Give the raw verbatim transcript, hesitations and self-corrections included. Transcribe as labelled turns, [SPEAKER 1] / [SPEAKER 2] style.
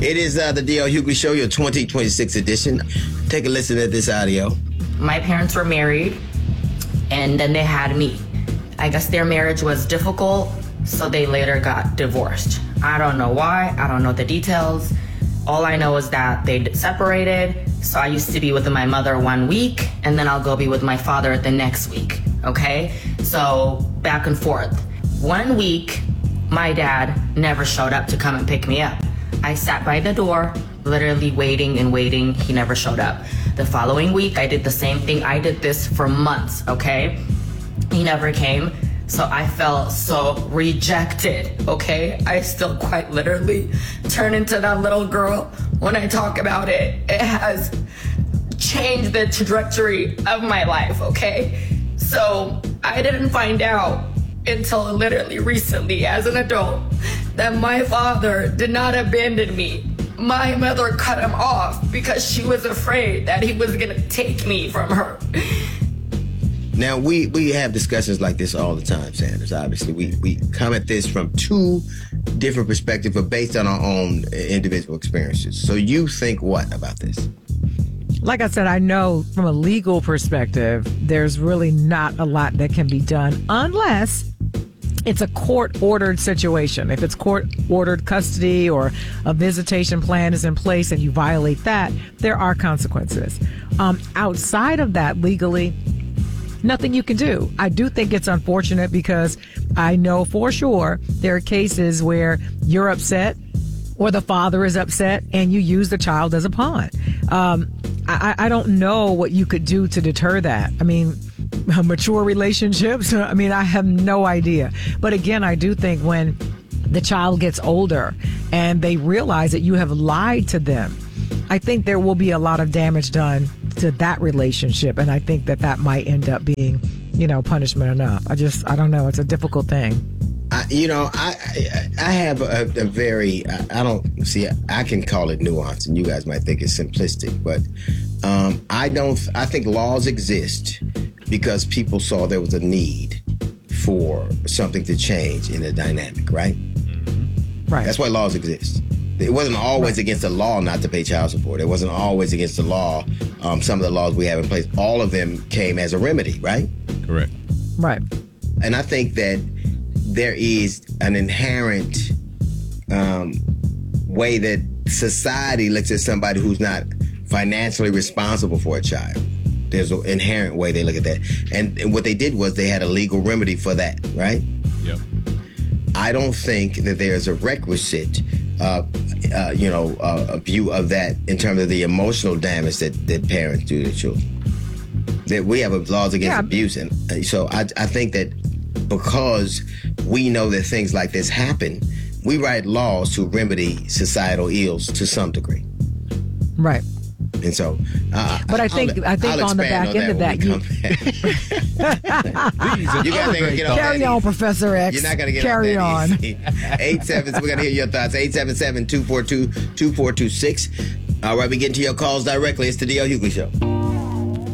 [SPEAKER 1] It is uh, the D L Hughley Show, your twenty twenty-six edition. Take a listen to this audio.
[SPEAKER 2] My parents were married, and then they had me. I guess their marriage was difficult, so they later got divorced. I don't know why. I don't know the details. All I know is that they separated, so I used to be with my mother one week, and then I'll go be with my father the next week, okay? So back and forth. One week, my dad never showed up to come and pick me up. I sat by the door, literally waiting and waiting. He never showed up. The following week, I did the same thing. I did this for months, okay? He never came. So I felt so rejected, okay? I still quite literally turn into that little girl when I talk about it. It has changed the trajectory of my life, okay? So I didn't find out until literally recently as an adult that my father did not abandon me. My mother cut him off because she was afraid that he was gonna take me from her.
[SPEAKER 1] Now, we, we have discussions like this all the time, Sanders. Obviously, we, we come at this from two different perspectives, but based on our own individual experiences. So you think what about this?
[SPEAKER 3] Like I said, I know from a legal perspective, there's really not a lot that can be done unless it's a court-ordered situation. If it's court-ordered custody or a visitation plan is in place and you violate that, there are consequences. Um, outside of that, legally, nothing you can do. I do think it's unfortunate because I know for sure there are cases where you're upset or the father is upset and you use the child as a pawn. Um, I, I don't know what you could do to deter that. I mean, mature relationships, I mean, I have no idea. But again, I do think when the child gets older and they realize that you have lied to them, I think there will be a lot of damage done to that relationship. And I think that that might end up being, you know, punishment enough. I just, I don't know. It's a difficult thing.
[SPEAKER 1] I, you know, I I, I have a, a very, I, I don't, see, I can call it nuance, and you guys might think it's simplistic, but um, I don't, I think laws exist because people saw there was a need for something to change in the dynamic, right?
[SPEAKER 3] Right.
[SPEAKER 1] That's why laws exist. It wasn't always
[SPEAKER 3] right.
[SPEAKER 1] against the law not to pay child support. It wasn't always against the law. Um, some of the laws we have in place, all of them came as a remedy, right?
[SPEAKER 4] Correct.
[SPEAKER 3] Right.
[SPEAKER 1] And I think that there is an inherent um, way that society looks at somebody who's not financially responsible for a child. There's an inherent way they look at that. And, and what they did was they had a legal remedy for that, right?
[SPEAKER 4] Yep.
[SPEAKER 1] I don't think that there's a requisite, uh, uh, you know, uh, a view of that in terms of the emotional damage that, that parents do to children. That we have laws against yeah. abuse. And so I, I think that because we know that things like this happen, we write laws to remedy societal ills to some degree.
[SPEAKER 3] Right.
[SPEAKER 1] And so, uh,
[SPEAKER 3] but I think
[SPEAKER 1] I'll,
[SPEAKER 3] I think
[SPEAKER 1] I'll
[SPEAKER 3] on the back
[SPEAKER 1] on
[SPEAKER 3] end of that, you,
[SPEAKER 1] you gotta get on
[SPEAKER 3] carry
[SPEAKER 1] that
[SPEAKER 3] on,
[SPEAKER 1] easy.
[SPEAKER 3] Professor X.
[SPEAKER 1] You're not gonna get
[SPEAKER 3] carry
[SPEAKER 1] on.
[SPEAKER 3] on.
[SPEAKER 1] Eight seven. We're gonna hear your thoughts. Eight seven seven two four two two four two six. All right, we get to your calls directly. It's the D L Hughley Show.